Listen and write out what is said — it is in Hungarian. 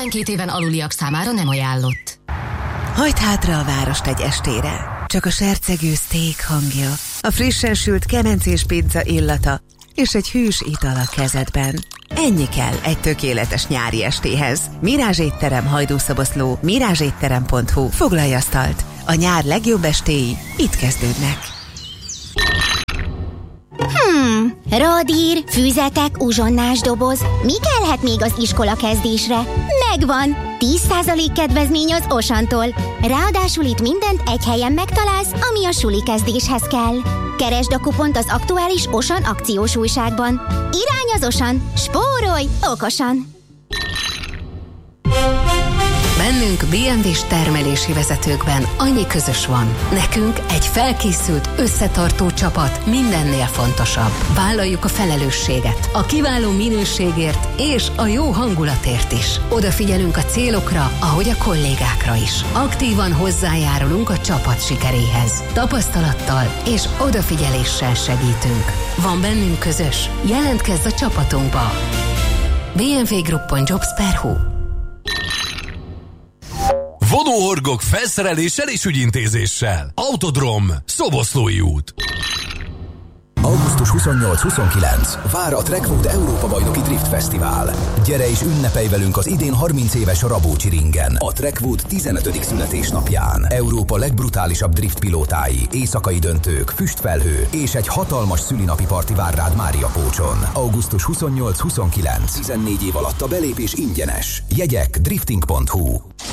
12 éven aluliak számára nem ajánlott. Hagyd hátra a várost egy estére. Csak a sercegő steak hangja, a frissen sült kemencés pizza illata és egy hűs ital a kezedben. Ennyi kell egy tökéletes nyári estéhez. Mirázs étterem, Hajdúszoboszló, mirázsétterem.hu. Foglalj asztalt. A nyár legjobb estéi itt kezdődnek. Radír, füzetek, uzsonnás doboz. Mi kellhet még az iskola kezdésre? Megvan! 10% kedvezmény az Osantól. Ráadásul itt mindent egy helyen megtalálsz, ami a suli kezdéshez kell. Keresd a kupont az aktuális Osan akciós újságban. Irány az Osan! Spórolj okosan! Bennünk BMW-s termelési vezetőkben annyi közös van. Nekünk egy felkészült, összetartó csapat mindennél fontosabb. Vállaljuk a felelősséget, a kiváló minőségért és a jó hangulatért is. Odafigyelünk a célokra, ahogy a kollégákra is. Aktívan hozzájárulunk a csapat sikeréhez. Tapasztalattal és odafigyeléssel segítünk. Van bennünk közös? Jelentkezz a csapatunkba! bmwgroup.jobs.hu. Vonóhorgok felszereléssel és ügyintézéssel. Autodrom, Szoboszlói út. Augusztus 28-29. Vár a Trekwood Európa Bajnoki Drift Fesztivál. Gyere és ünnepelj velünk az idén 30 éves Rabócsi ringen. A Trekwood 15. születésnapján. Európa legbrutálisabb drift pilótái, éjszakai döntők, füstfelhő és egy hatalmas szülinapi parti vár rád Máriapócson. Augusztus 28-29. 14 év alatt a belépés ingyenes. Jegyek drifting.hu.